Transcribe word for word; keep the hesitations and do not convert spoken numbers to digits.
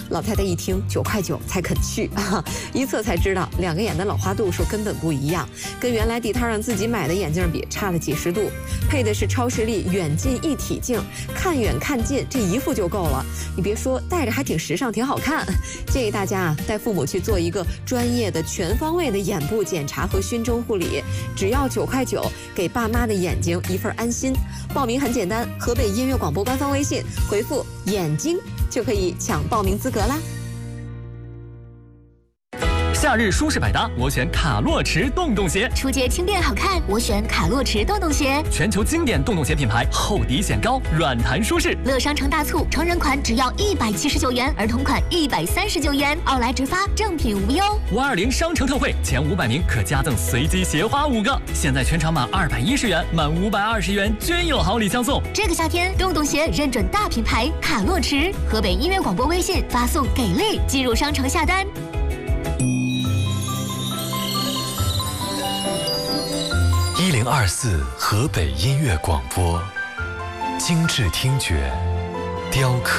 老太太一听九块九才肯去啊，一测才知道两个眼的老花度数根本不一样，跟原来地摊上自己买的眼镜比差了几十度。配的是超视力远近一体镜，看远看近这一副就够了。你别说，戴着还挺时尚，挺好看。建议大家啊，带父母去做一个专业的、全方位的眼部检查和熏蒸护理，只要九块九，给爸妈的眼睛一份安心。报名很简单，河北音乐广播官方微信回复“眼睛”就可以抢报名资格啦。 夏日舒适百搭，我选卡洛驰洞洞鞋。 出街轻便好看，我选卡洛驰洞洞鞋。 全球经典洞洞鞋品牌，厚底显高，软弹舒适。 乐商城大促，成人款只要一百七十九元，儿童款一百三十九元，奥莱直发，正品无忧。 五二零商城特惠，前五百名可加赠随机鞋花五个。现在全场满二百一十元，满五百二十元均有好礼相送。 这个夏天，洞洞鞋认准大品牌卡洛驰。河北音乐广播微信发送给力，进入商城下单。 一零二四河北音乐广播，精致听觉，雕刻。